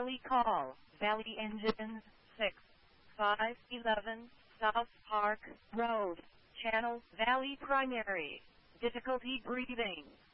Charlie call, Valley Engines, 6511, South Park Road, Channel Valley Primary. Difficulty breathing.